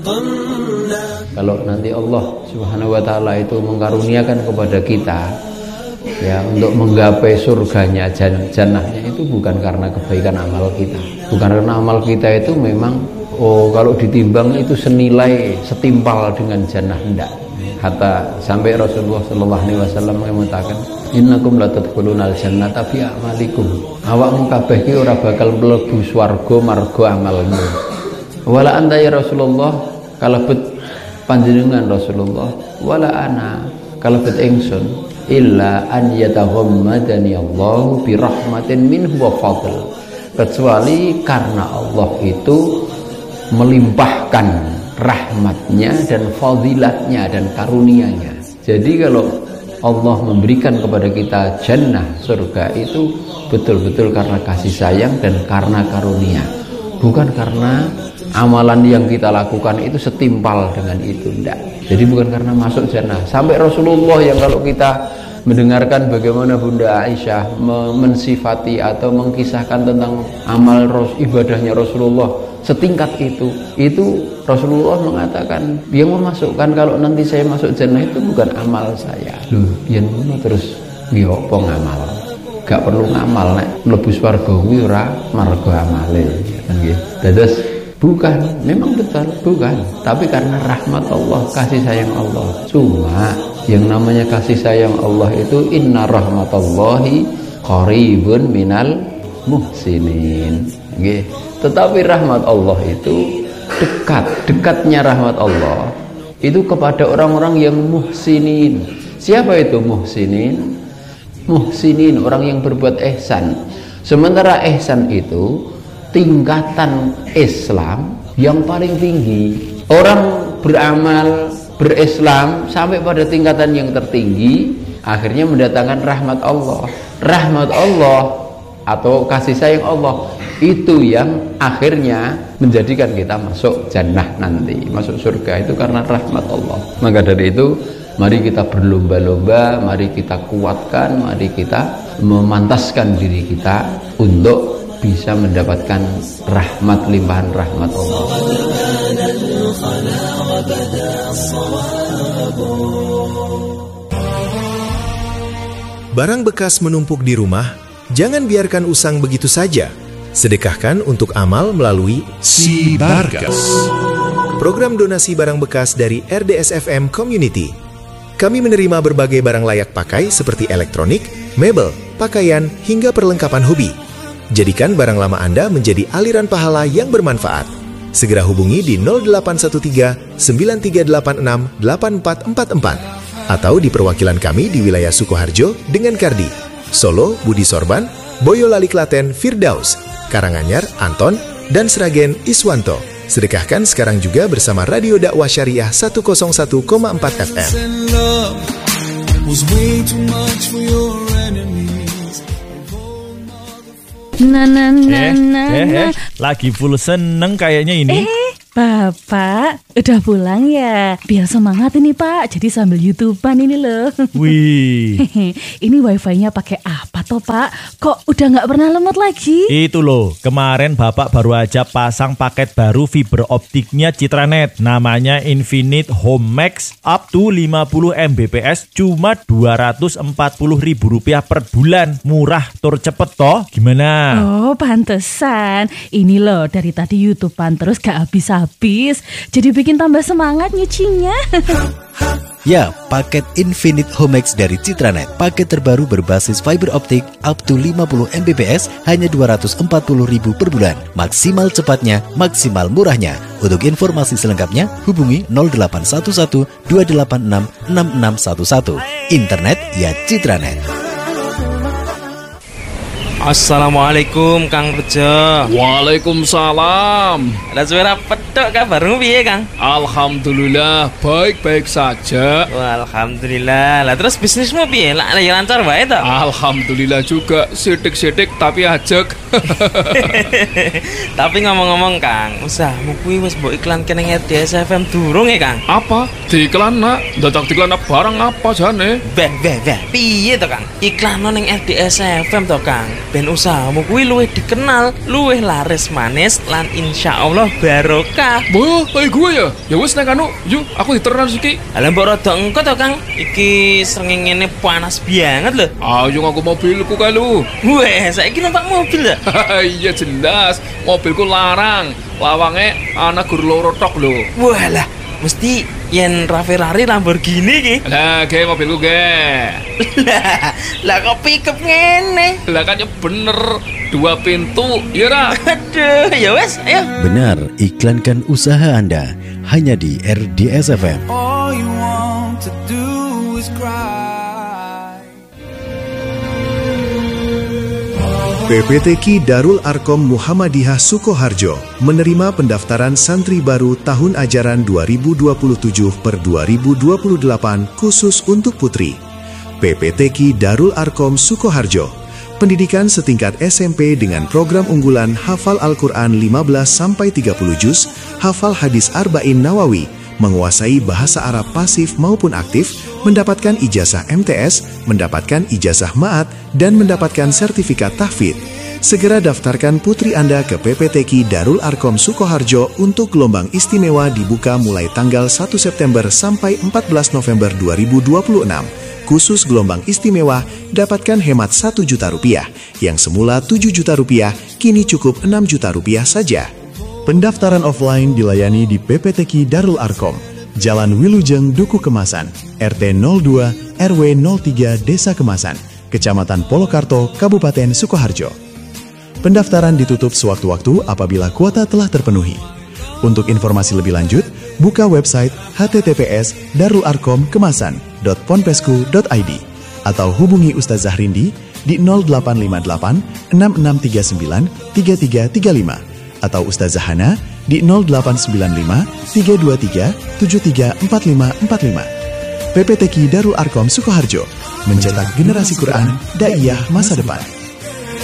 Kalau nanti Allah Subhanahu wa taala itu mengkaruniakan kepada kita ya untuk menggapai surganya, jannahnya, itu bukan karena kebaikan amal kita. Bukan karena amal kita itu memang kalau ditimbang itu senilai, setimpal dengan jannah, enggak. Hatta sampai Rasulullah sallallahu alaihi wasallam mengatakan, "Innakum la tadkhulunal jannata bi a'malikum." Awakmu kabeh ki ora bakal mlebu swarga marga amalmu. Wala anta ya Rasulullah, kalebet panjenengan Rasulullah, wala ana kalebet ingsun, illa an yataghammadani Allahu bi rahmatin minhu wa fadl. Kecuali karena Allah itu melimpahkan rahmatnya dan fadilatnya dan karunianya. Jadi kalau Allah memberikan kepada kita jannah, surga, itu betul-betul karena kasih sayang dan karena karunia, bukan karena amalan yang kita lakukan itu setimpal dengan itu, enggak. Jadi bukan karena masuk jannah. Sampai Rasulullah yang kalau kita mendengarkan bagaimana Bunda Aisyah mensifati atau mengkisahkan tentang amal ibadahnya Rasulullah setingkat itu Rasulullah mengatakan yang memasukkan kalau nanti saya masuk jannah itu bukan amal saya. Loh, yen ngono terus piye apa ngamal? Gak perlu ngamal nek mlebu swarga kuwi ora marga amale, kan nggih. Dados bukan, memang betul bukan, tapi karena rahmat Allah, kasih sayang Allah. Cuma yang namanya kasih sayang Allah itu inna rahmatallahi qaribun minal muhsinin, nggih. Tetapi rahmat Allah itu dekatnya rahmat Allah itu kepada orang-orang yang muhsinin. Siapa itu muhsinin? Muhsinin, orang yang berbuat ihsan. Sementara ihsan itu tingkatan Islam yang paling tinggi. Orang beramal, berislam sampai pada tingkatan yang tertinggi, akhirnya mendatangkan rahmat Allah. Rahmat Allah atau kasih sayang Allah itu yang akhirnya menjadikan kita masuk jannah nanti, masuk surga, itu karena rahmat Allah. Maka dari itu mari kita berlomba-lomba, mari kita kuatkan, mari kita memantaskan diri kita untuk bisa mendapatkan rahmat, limpahan rahmat Allah. Barang bekas menumpuk di rumah, jangan biarkan usang begitu saja. Sedekahkan untuk amal melalui Si Barkas, program donasi barang bekas dari RDSFM Community. Kami menerima berbagai barang layak pakai seperti elektronik, mebel, pakaian, hingga perlengkapan hobi. Jadikan barang lama Anda menjadi aliran pahala yang bermanfaat. Segera hubungi di 0813 9386 8444 atau di perwakilan kami di wilayah Sukoharjo dengan Kardi, Solo Budi Sorban, Boyolali Klaten Firdaus, Karanganyar Anton, dan Sragen Iswanto. Sedekahkan sekarang juga bersama Radio Dakwah Syariah 101,4 FM. Lagi full seneng kayaknya ini. Bapak, udah pulang ya? Biar semangat ini Pak, jadi sambil YouTubean ini loh. Wih. Ini wifi-nya pakai apa toh Pak? Kok udah gak pernah lemot lagi? Itu loh, kemarin Bapak baru aja pasang paket baru fiber optiknya Citranet. Namanya Infinite Home Max up to 50 Mbps, cuma Rp240.000 per bulan. Murah, tur cepet toh, gimana? Oh pantesan, ini loh dari tadi YouTubean terus gak habis-habis. Jadi bikin tambah semangat nyucinya. Ya, paket Infinite Home Max dari Citranet. Paket terbaru berbasis fiber optik up to 50 Mbps hanya Rp240.000 per bulan. Maksimal cepatnya, maksimal murahnya. Untuk informasi selengkapnya hubungi 0811 286 6611. Internet ya Citranet. Assalamualaikum Kang Rejo. Waalaikumsalam. Ada suara pedok kabarmu piye Kang? Alhamdulillah baik-baik saja. Wah, alhamdulillah. Lah terus bisnismu piye? Lah lancar wae to? Alhamdulillah juga, sidik-sidik tapi ajek. Tapi ngomong-ngomong Kang, usahmu kuwi wis mbok iklanke ning RDSFM durung ya Kang? Apa? Diiklan nak? Dadak diiklan barang apa jane? Piye to Kang? Iklan ning RDSFM to Kang? ben usahamu kuwi luwih dikenal, luwih laris manis lan insyaallah barokah. Boh, kayak gue ya. Ya wis nek anu, yuk aku diteran iki. Lah mbok rada engko to, Kang. Iki srengenge panas banget lho. Ayo ngaku mobilku kae lu. Weh, saiki numpak mobil ya? Iya jelas, mobilku larang. Lawange ana gur loro tok lho. Walah, mesti yen Ferrari Lamborghini ki. Lah, ge mobilku ge. Lah kok pickup ngene? Lah kan ya bener, 2 pintu, ya ra? Aduh, ya wes, ayo. Benar, iklankan usaha Anda hanya di RDS FM. All you want to do is cry. PPTQ Darul Arkom Muhammadiyah Sukoharjo menerima pendaftaran santri baru tahun ajaran 2027/2028 khusus untuk putri. PPTQ Darul Arkom Sukoharjo, pendidikan setingkat SMP dengan program unggulan hafal Al-Quran 15-30 juz, hafal hadis Arba'in Nawawi, menguasai bahasa Arab pasif maupun aktif, mendapatkan ijazah MTS, mendapatkan ijazah Ma'at, dan mendapatkan sertifikat tahfidz. Segera daftarkan putri Anda ke PPTQ Darul Arkom Sukoharjo untuk gelombang istimewa dibuka mulai tanggal 1 September sampai 14 November 2026. Khusus gelombang istimewa, dapatkan hemat Rp1 juta, yang semula Rp7 juta, kini cukup Rp6 juta saja. Pendaftaran offline dilayani di PPTQ Darul Arkom, Jalan Wilujeng, Duku Kemasan, RT 02, RW 03, Desa Kemasan, Kecamatan Polokarto, Kabupaten Sukoharjo. Pendaftaran ditutup sewaktu-waktu apabila kuota telah terpenuhi. Untuk informasi lebih lanjut, buka website https://darularkomkemasan.ponpesku.id atau hubungi Ustazah Rindi di 0858 6639 3335 atau Ustazah Hana di 0895 323 734545. PPTQ Darul Arkom Sukoharjo mencetak generasi Quran Daiyah masa depan.